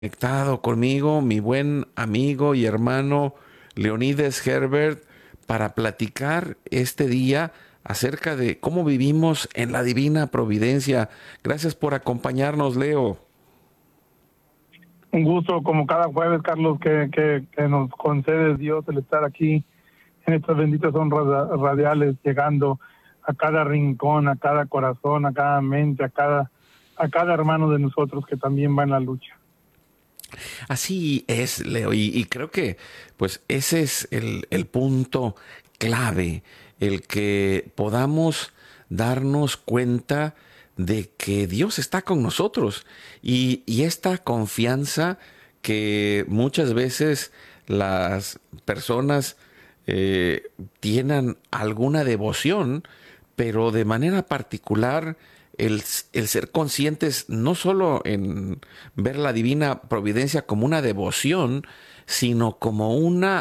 Conectado conmigo mi buen amigo y hermano Leonides Herbert para platicar este día acerca de cómo vivimos en la divina providencia. Gracias por acompañarnos, Leo. Un gusto, como cada jueves, Carlos, que nos concede Dios el estar aquí en estas benditas ondas radiales, llegando a cada rincón, a cada corazón, a cada mente, a cada hermano de nosotros que también va en la lucha. Así es, Leo, y creo que pues ese es el punto clave, el que podamos darnos cuenta de que Dios está con nosotros y esta confianza que muchas veces las personas tienen alguna devoción, pero de manera particular el ser conscientes no solo en ver la divina providencia como una devoción, sino como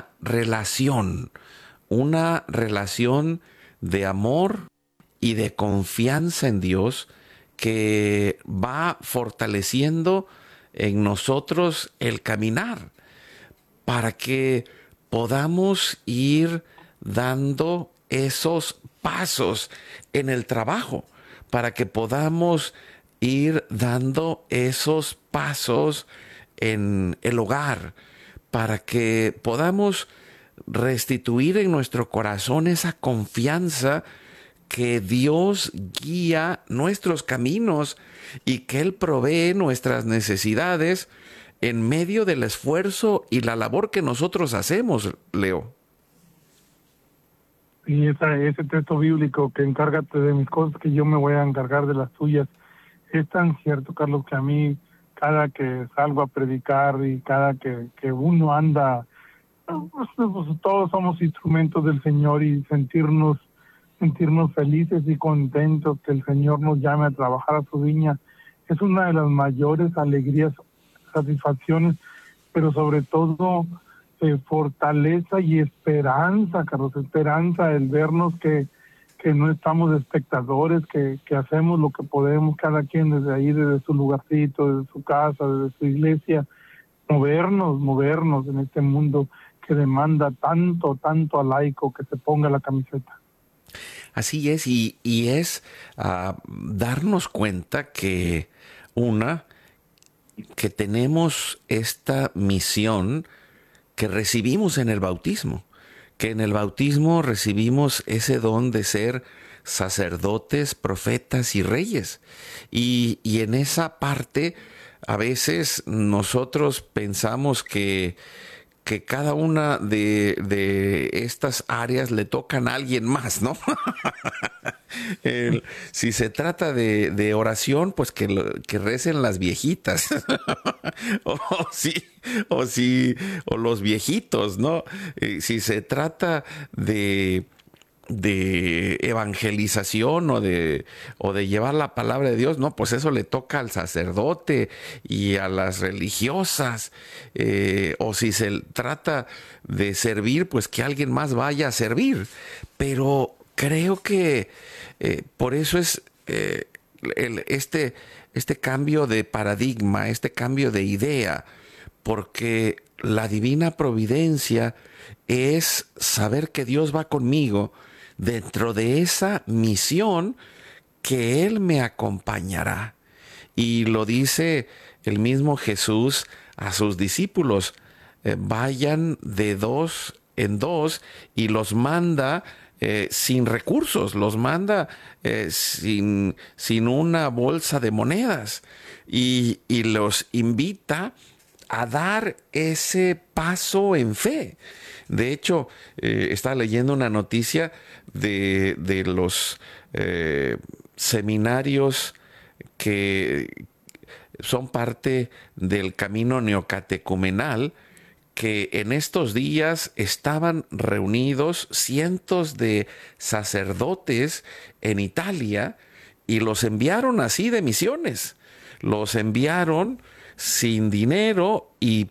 una relación de amor y de confianza en Dios que va fortaleciendo en nosotros el caminar para que podamos ir dando esos pasos en el trabajo, para que podamos ir dando esos pasos en el hogar, para que podamos restituir en nuestro corazón esa confianza que Dios guía nuestros caminos y que Él provee nuestras necesidades en medio del esfuerzo y la labor que nosotros hacemos, Leo. Y ese texto bíblico que encárgate de mis cosas, que yo me voy a encargar de las tuyas, es tan cierto, Carlos, que a mí, cada que salgo a predicar y cada que uno anda, pues todos somos instrumentos del Señor, y sentirnos felices y contentos que el Señor nos llame a trabajar a su viña es una de las mayores alegrías, satisfacciones, pero sobre todo fortaleza y esperanza, Carlos, esperanza, el vernos que no estamos de espectadores, que hacemos lo que podemos, cada quien desde ahí, desde su lugarcito, desde su casa, desde su iglesia, movernos en este mundo que demanda tanto al laico que se ponga la camiseta. Así es, y es darnos cuenta que una, que tenemos esta misión que recibimos en el bautismo, que en el bautismo recibimos ese don de ser sacerdotes, profetas y reyes. Y en esa parte, a veces nosotros pensamos que cada una de estas áreas le tocan a alguien más, ¿no? Si se trata de oración, pues que recen las viejitas. o, sí, o los viejitos, ¿no? Si se trata de evangelización o de llevar la palabra de Dios, no, pues eso le toca al sacerdote y a las religiosas, o si se trata de servir, pues que alguien más vaya a servir. Pero creo que por eso es este cambio de paradigma, este cambio de idea, porque la divina providencia es saber que Dios va conmigo dentro de esa misión, que Él me acompañará. Y lo dice el mismo Jesús a sus discípulos: vayan de dos en dos, y los manda sin recursos, los manda sin una bolsa de monedas, y los invita a dar ese paso en fe. De hecho, estaba leyendo una noticia de los seminarios que son parte del camino neocatecumenal, que en estos días estaban reunidos cientos de sacerdotes en Italia, y los enviaron así de misiones. Los enviaron sin dinero y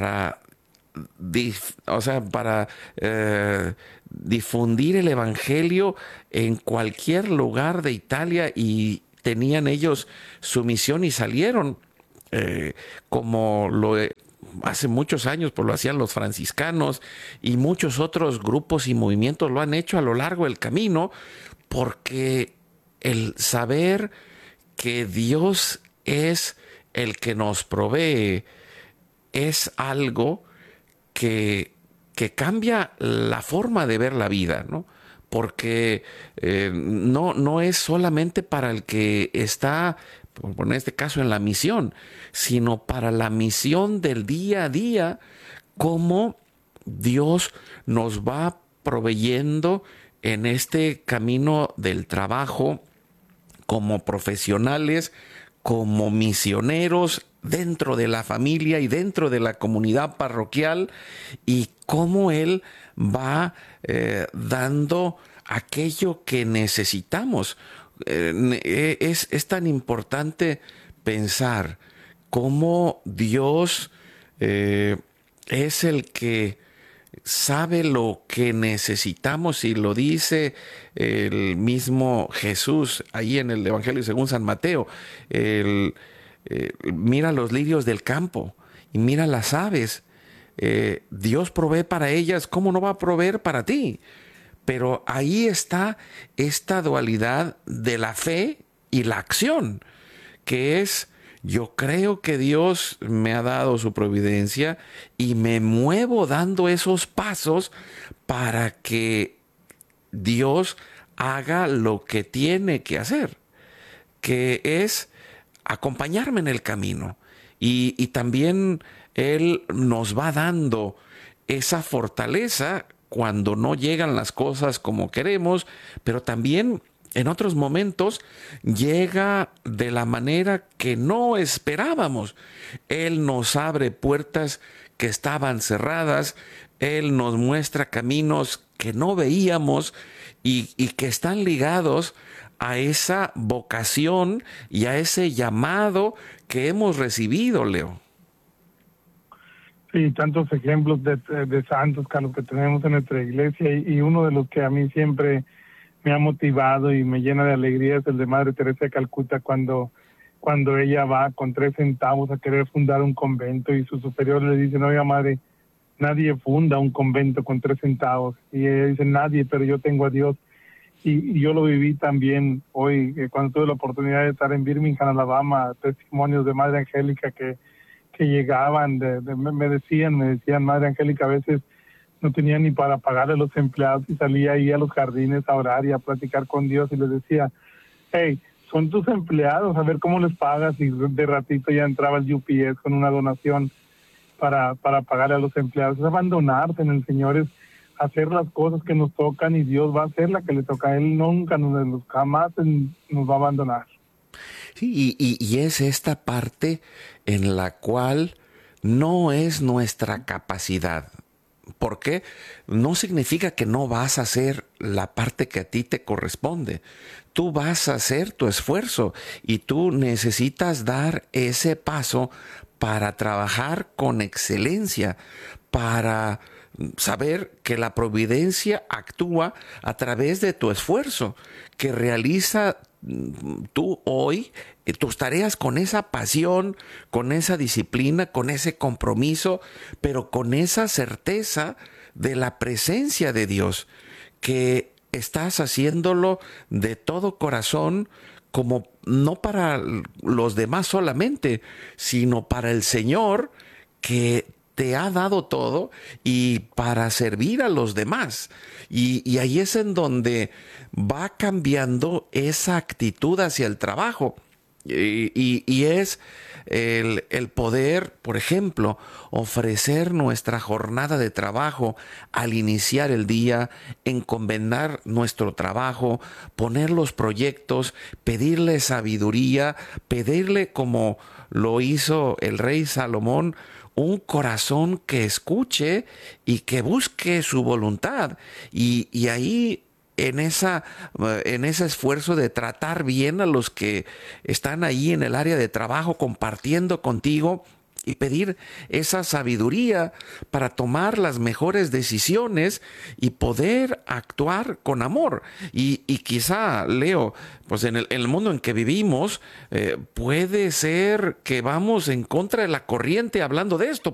para difundir el evangelio en cualquier lugar de Italia, y tenían ellos su misión y salieron como hace muchos años pues lo hacían los franciscanos y muchos otros grupos y movimientos lo han hecho a lo largo del camino, porque el saber que Dios es el que nos provee es algo que cambia la forma de ver la vida, ¿no? Porque no es solamente para el que está, en este caso, en la misión, sino para la misión del día a día, cómo Dios nos va proveyendo en este camino del trabajo como profesionales, como misioneros dentro de la familia y dentro de la comunidad parroquial, y cómo Él va dando aquello que necesitamos. Es tan importante pensar cómo Dios es el que sabe lo que necesitamos, y lo dice el mismo Jesús ahí en el Evangelio según San Mateo. Mira los lirios del campo y mira las aves. Dios provee para ellas, ¿cómo no va a proveer para ti? Pero ahí está esta dualidad de la fe y la acción, que es: yo creo que Dios me ha dado su providencia y me muevo dando esos pasos para que Dios haga lo que tiene que hacer, que es acompañarme en el camino. Y también Él nos va dando esa fortaleza cuando no llegan las cosas como queremos, pero también en otros momentos llega de la manera que no esperábamos. Él nos abre puertas que estaban cerradas, Él nos muestra caminos que no veíamos y que están ligados a esa vocación y a ese llamado que hemos recibido, Leo. Sí, tantos ejemplos de santos, Carlos, que tenemos en nuestra iglesia, y uno de los que a mí siempre me ha motivado y me llena de alegría es el de Madre Teresa de Calcuta, cuando ella va con 3 centavos a querer fundar un convento y sus superiores le dicen: oiga, madre, nadie funda un convento con 3 centavos. Y ella dice: nadie, pero yo tengo a Dios. Y yo lo viví también hoy, cuando tuve la oportunidad de estar en Birmingham, Alabama, testimonios de Madre Angélica que llegaban, me decían: Madre Angélica, a veces no tenía ni para pagarle a los empleados y salía ahí a los jardines a orar y a platicar con Dios, y les decía: hey, son tus empleados, a ver cómo les pagas. Y de ratito ya entraba el UPS con una donación para pagarle a los empleados. Es abandonarse en el Señor, es hacer las cosas que nos tocan, y Dios va a hacer la que le toca a Él. Nunca jamás nos va a abandonar. Sí, y es esta parte en la cual no es nuestra capacidad. ¿Por qué? No significa que no vas a hacer la parte que a ti te corresponde. Tú vas a hacer tu esfuerzo y tú necesitas dar ese paso para trabajar con excelencia, para saber que la providencia actúa a través de tu esfuerzo, que realiza tú hoy tus tareas con esa pasión, con esa disciplina, con ese compromiso, pero con esa certeza de la presencia de Dios, que estás haciéndolo de todo corazón, como no para los demás solamente, sino para el Señor, que te ha dado todo, y para servir a los demás. Y ahí es en donde va cambiando esa actitud hacia el trabajo. Y es el poder, por ejemplo, ofrecer nuestra jornada de trabajo al iniciar el día, encomendar nuestro trabajo, poner los proyectos, pedirle sabiduría, pedirle, como lo hizo el rey Salomón, un corazón que escuche y que busque su voluntad. Y ahí, en ese esfuerzo de tratar bien a los que están ahí en el área de trabajo compartiendo contigo, y pedir esa sabiduría para tomar las mejores decisiones y poder actuar con amor. Y quizá, Leo, pues en el mundo en que vivimos, puede ser que vamos en contra de la corriente hablando de esto,